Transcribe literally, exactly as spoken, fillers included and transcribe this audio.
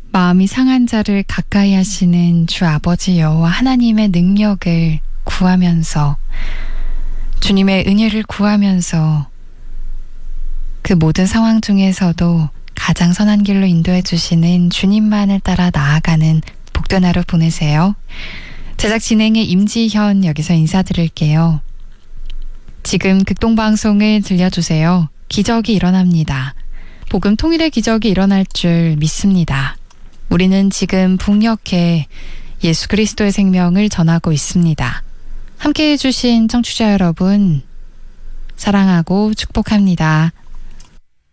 마음이 상한 자를 가까이 하시는 주 아버지 여호와 하나님의 능력을 구하면서 주님의 은혜를 구하면서 그 모든 상황 중에서도 가장 선한 길로 인도해 주시는 주님만을 따라 나아가는 복된 하루 보내세요. 제작 진행의 임지현 여기서 인사드릴게요. 지금 극동방송을 들려주세요. 기적이 일어납니다. 복음 통일의 기적이 일어날 줄 믿습니다. 우리는 지금 북녘에 예수 그리스도의 생명을 전하고 있습니다. 함께해 주신 청취자 여러분 사랑하고 축복합니다.